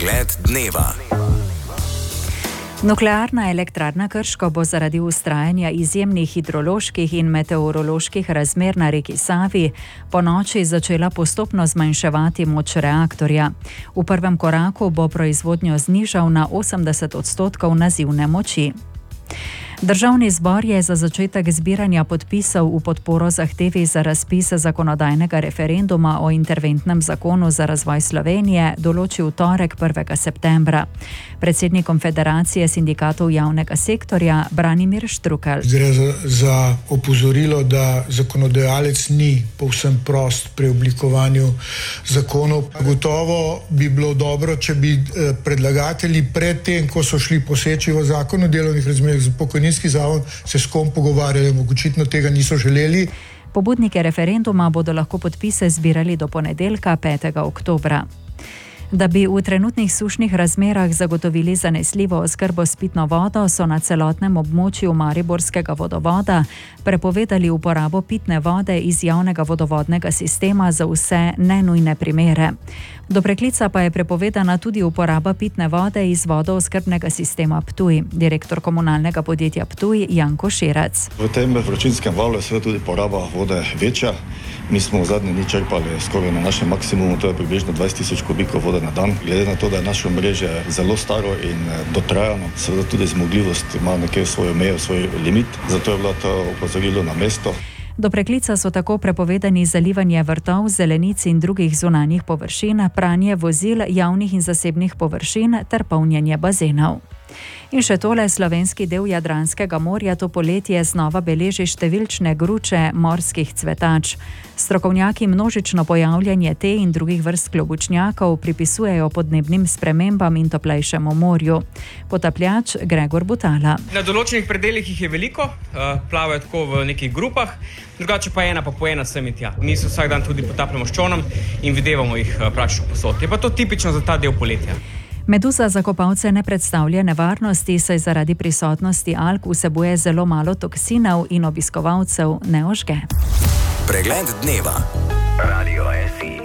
Pregled dneva. Nuklearna elektrarna Krško bo zaradi vztrajanja izjemnih hidroloških in meteoroloških razmer na reki Savi ponoči začela postopno zmanjševati moč reaktorja. V prvem koraku bo proizvodnjo znižal na 80% nazivne moči. Državni zbor je za začetek zbiranja podpisov v podporo zahtevi za razpis zakonodajnega referenduma o interventnem zakonu za razvoj Slovenije določil torek 1. septembra. Predsednik Konfederacije sindikatov javnega sektorja Branimir Štrukelj. Gre za opozorilo, da zakonodajalec ni povsem prost pri oblikovanju zakonov. Gotovo bi bilo dobro, če bi predlagatelji pred tem, ko so šli poseči v zakon o delovnih razmerjih za pokojninski zavod, se s kom pogovarjali, očitno tega niso želeli. Pobudniki referenduma bodo lahko podpise zbirali do ponedeljka 5. oktobra. Da bi v trenutnih sušnih razmerah zagotovili zanesljivo oskrbo s pitno vodo, so na celotnem območju Mariborskega vodovoda prepovedali uporabo pitne vode iz javnega vodovodnega sistema za vse nenujne primere. Do preklica pa je prepovedana tudi uporaba pitne vode iz vodooskrbnega sistema Ptuj. Direktor komunalnega podjetja Ptuj Janko Širac. V tem vročinskem valu je seveda tudi poraba vode večja. Mi smo v zadnje dni črpali skoraj na našem maksimumu, to je približno 20.000 kubikov vode na dan. Glede na to, da je naše omrežje zelo staro in dotrajano, seveda tudi zmogljivost ima nekje svojo mejo, svoj limit, zato je bilo to opozorilo na mesto. Do preklica so tako prepovedani zalivanje vrtov, zelenic in drugih zunanjih površin, pranje vozil, javnih in zasebnih površin ter polnjenje bazenov. In še tole, slovenski del Jadranskega morja to poletje znova beleži številčne gruče morskih cvetač. Strokovnjaki množično pojavljanje te in drugih vrst klobučnjakov pripisujejo podnebnim spremembam in toplejšemu morju. Potapljač Gregor Butala. Na določenih predeljih jih je veliko, plavajo tako v nekih grupah, drugače pa ena po ena sem in tja. Mi se vsak dan tudi potapljamo s čolnom in videvamo jih praktično posod. Je pa to tipično za ta del poletja. Meduza za kopalce ne predstavlja nevarnosti, saj zaradi prisotnosti alg vsebuje zelo malo toksinov in obiskovalcev ne ožge. Pregled dneva.